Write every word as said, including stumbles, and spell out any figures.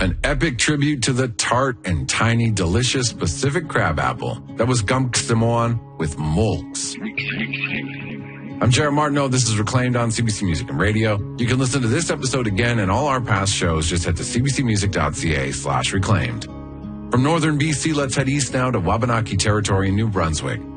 An epic tribute to the tart and tiny, delicious Pacific crabapple. That was Gump Samoan with Mulks. I'm Jared Martineau. This is Reclaimed on C B C Music and Radio. You can listen to this episode again and all our past shows. Just head to cbcmusic.ca slash reclaimed. From northern B C, let's head east now to Wabanaki Territory in New Brunswick.